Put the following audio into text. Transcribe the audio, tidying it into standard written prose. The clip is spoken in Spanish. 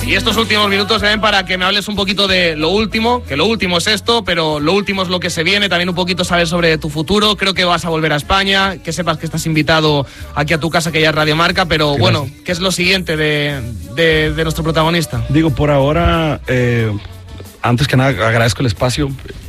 Y estos últimos minutos se ven para que me hables un poquito de lo último, que lo último es esto, pero lo último es lo que se viene, también un poquito saber sobre tu futuro. Creo que vas a volver a España, que sepas que estás invitado aquí a tu casa, que ya es Radio Marca, pero gracias. Bueno, ¿qué es lo siguiente de nuestro protagonista? Digo, por ahora, antes que nada agradezco el espacio.